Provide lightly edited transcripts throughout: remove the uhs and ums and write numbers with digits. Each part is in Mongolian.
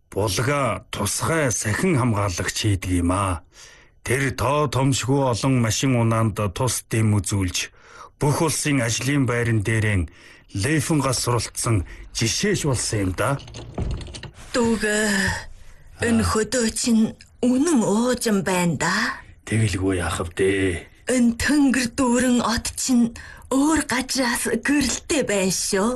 Булга тусгай сахин хамгаалагч хийдэг юм аа. Тэр тоо томшгүй олон машин унаанд тус дэм үзүүлж бүх улсын ажлын байран дээрэн лейфенгаас суралцсан жишээш болсон юм да. Энэ хөдөө чинь үнэн уужин байна да. Тэгэлгүй яах вэ? Энэ тэнгэр дүүрэн от чинь өөр газраас гэрэлтэй байна шүү.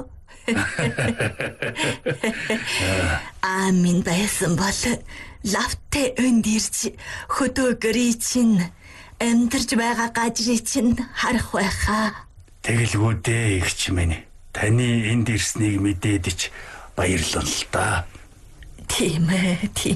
Минь байсан бол лавтай өнд ирж хөдөө гэрээ чинь амьдарч байгаа газрыг чинь харах байхаа. Тэгэлгүй дээ ихч минь. Таны энд ирснийг мэдээд ч баярлалаа л да. Тийм ээ, тийм.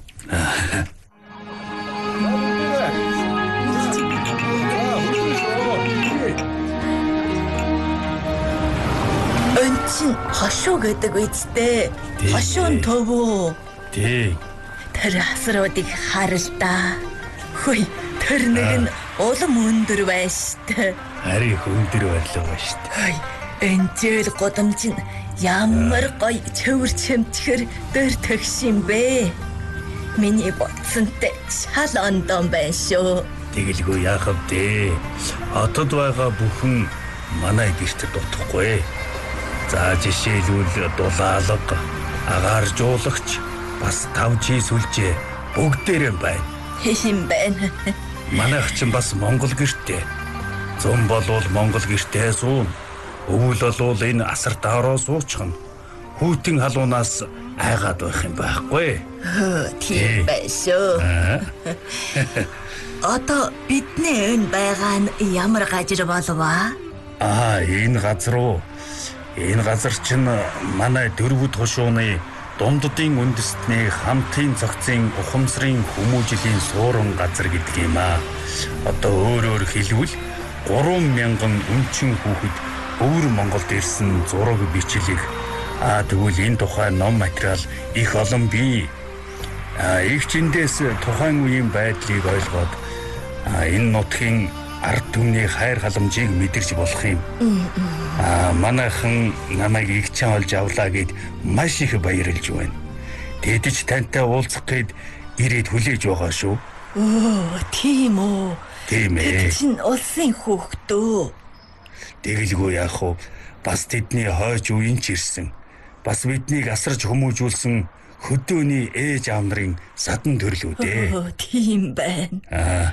Өнчин хошуу гэдэг үстэй. Хошуун төвөө. Тий. Тэр хасруудыг харалдаа. Хөөе, тэр нэг нь улам өндөр байна штэ. Харин өндөр байлаа штэ. Энжэл годамж нь ямар гоё цэвэр чимтгэр дөр төгшин бэ. Миний бодсонтэй шал ондон байна шүү. Тэгэлгүй яах вэ? Хотод байгаа бүхэн манай гэрт дутхгүй. За жишээлбэл дулаалга, агаар жуулагч, бас 5G сүлжээ бүгдээрээ байна. Хин байна. Манайх ч бас Монгол гэртээ. Зам болвол Монгол гэртээ суун. Өвөл болвол энэ асар daarоо суучихна. Хүүтэн халуунаас айгаад байх юм байхгүй. Тийм байх шүү. Одоо бидний энэ байгаа нь ямар газар болов? Энэ газар уу? Энэ газар чинь манай дөрвөд хошууны дунддын үндэстний хамтын цогцын ухамсарын хүмүүжлийн суурин газар гэдэг юм аа. Одоо өөрөөр хэлбэл 3000 өмчин хүүхэд өвөр Монголд ирсэн зураг бичлэг. Тэгвэл энэ тухайн ном материал их олон бий. Игчэндээс тухайн үеийн байдлыг ойлгоод энэ нутгийн ард түмний хайр халамжийг мэдэрч болох юм. Манайхан намайг игчэн олж авлаа гэд маш их баярлж байна. Тэд ч тантай уулзах гээд ирээд хүлээж байгаа шүү. Тийм үү. Тийм ээ. Тэд чинь улсын хүүхдөө. Тэгэлгүй яах вэ? Бас тэдний хойч үеийн ч ирсэн. Бас биднийг асарж хүмүүжүүлсэн хөдөөний ээж аав нарын садан төрлөө дээ. Тийм байна.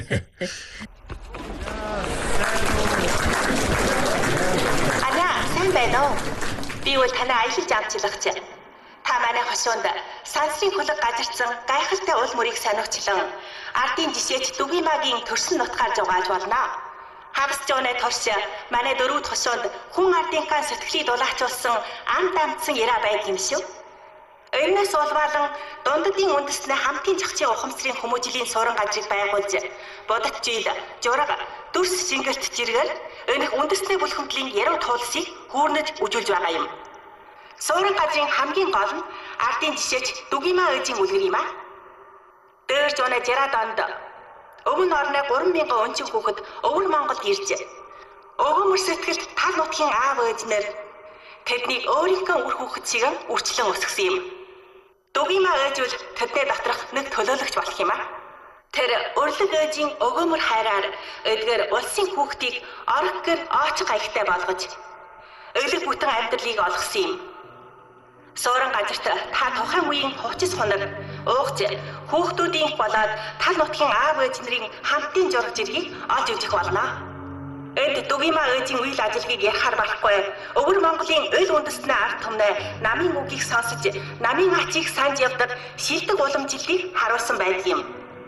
Сайн байна уу? Би бол танай аялал жамчлагч. Та манай хошуунд сансрын хөлөг газарсан гайхалтай уул мөрийг сонирхчлан ардын жишээч Дүгимагийн төрсөн нутгаар зугааж болно. Хагас жооны турш манай дөрвөд хошуунд хүн ардынхаа сэтгэлийг дулаачулсан амт амтсан яриа байдаг юм шүү. Өрнөөс улбаалan дунддын үндэстний хамтын зохицын ухамсарын хүмүүжлийн суурин газрыг байгуулж бодит жил жураг дүрс шингэлт жиргэл өнөх үндэстний бүлхэмтлийн яруу туулсыг хүүрнэж үжүүлж байгаа юм. Суурин газрын хамгийн гол нь ардын жишээч Дүгимаа ээжийн үлгэр юм аа. Дээр жууны 60-аад онд өмнө орны 3000 өнчин хүүхэд өвөр Монголд ирж өвгөмөр сэтгэлд тал нутгийн аав ээжнэр тэднийг өөрийнхөө үр хүүхэд шиг үрчлэн өсгсөн юм. Дүгимаа ээж бол тэдний доторх нэг төлөөлөгч болох юм аа. Тэр өрлөг ээжийн өгөөмөр хайраар эдгээр улсын хүүхдийг орог гэр ооч гайхтай болгож өлөг бүтэн амьдралыг олгосон юм. Суурин газарт та тухайн үеийн хувцас хоног уугч хүүхдүүдийн болоод тал нутгийн аав ээж нарын хамтын зураг жиргийг олж үзэх болно. Энд Дүгимаа ээжийн үйл ажиллагааг ярихаар болохгүй. Өвөр Монголын өл үндэстний ард түмнээ намын үгийг сонсож, намын ачийг санаж явдаг шилдэг уламжлалыг харуулсан байдаг юм.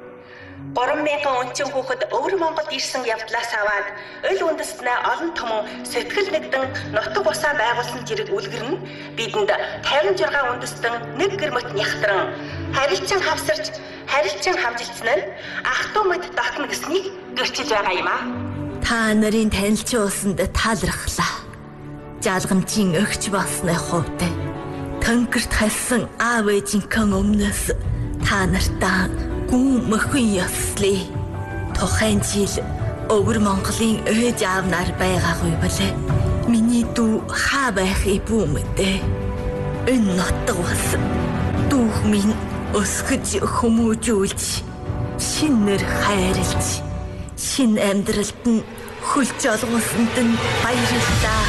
3000 өнчин хүүхэд өвөр Монголд ирсэн явдлаас аваад өл үндэстнээ олон түмэн сэтгэл нэгдэн нутаг усаа байгуулсан зэрэг үлгэр нь бидэнд 56 үндэстэн нэг гэрмэт нягтран харилцан хавсарч, харилцан хамжилсан нь ах トゥ мэд дотно гэснийг гэрчилж байгаа юм аа. Та нарын танилчин усанд таалархлаа. Жалгамжийн өгч болсны хувьд тэнгэрт хайсан аав ээжийнхээ өмнөөс та нартаа гүн мөхөн ёслие. Тухайн жил өвөр Монголын ээж аав нар байгаагүй болээ. Миний дүү хаа байх ибүү мэдээ. Энэ нутаг бас дүүх минь өсгөж хүмүүжүүлж, шинээр хайрлж, шин амьдралд нь хөлж олгуулсанд нь баярлалаа.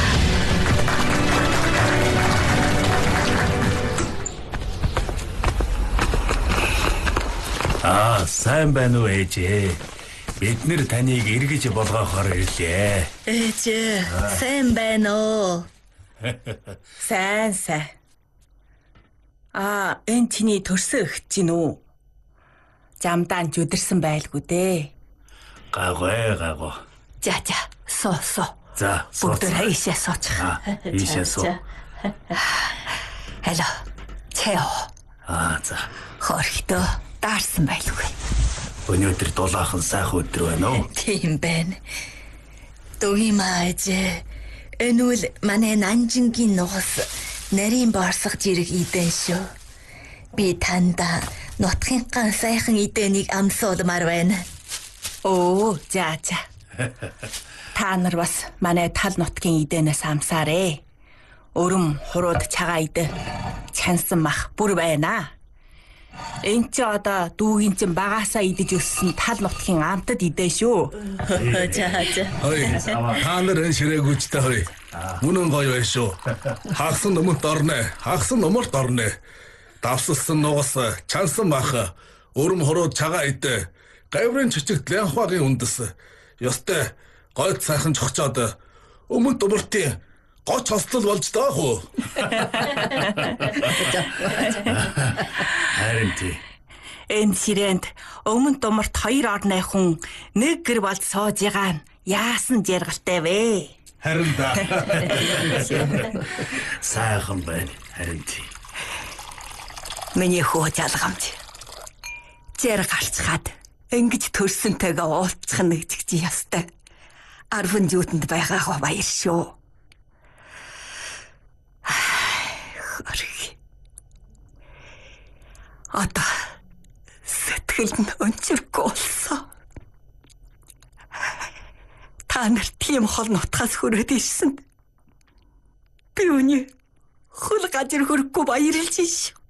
Сайн байна уу ээжээ? Бид нэр таныг эргэж болгохоор ирлээ. Ээжээ, сайн байна уу? Сайн. Энэ чиний төрсөн эгч чинь үү? Замдаан жүдэрсэн байлгүй дээ. Гагой. За, суу. За, бүгд ийшээ суучих. Ийшээ суу. Hello. Чэо. За. Хорхтоо даарсан байлгүй. Өнөөдөр дулаахан сайхан өдөр байна уу? Тийм байна. Дугимаа ээжээ. Энэ үл манай Нанжингийн нугас нарийн борсох жирэг идэн шүү. Би танда нутгийнхаа сайхан идэнийг амсуулмаар байна. За. Та нар бас манай тал нутгийн идэнээс амсаарэ. Өрөм хурууд цагаа идэ. Чансан мах бүр байна. Энд чи одоо дүүгийн чин багаасаа идэж өссөн тал нутгийн амтад идэ шүү. За. Та нар энэ ширээгүйчтэй хой. Үнэн гоё байна шүү. Хагсан нөмөрт орно. Давсалсан нугас, чансан мах, өрөм хурууд цагаа идэ. Гаврын чичигт лянхвагийн үндэс. Ёстой гойд сайхан чогчоод өмнө дубартын гоч хослол болж таах уу? Харин тий. Энэ ширээнд өмнө думарт 2 орны хүн нэг гэр болж сууж байгаа нь яасан жаргалтай вэ? Харин да. Сайхан байна. Харин тий. Миний хөө жалгамж. Зэр гарцгаад ингэж төрсөнтэйгээ уулзах нь гэж ястай. 10 жүүтэнд байгаагаа баяр шүү. Одоо сэтгэл нь өнчиргүй болсон. Та нар тийм хол нутгаас хүрээд ирсэн. Би өний хөл газар хөрөхгүй баярлж шүү.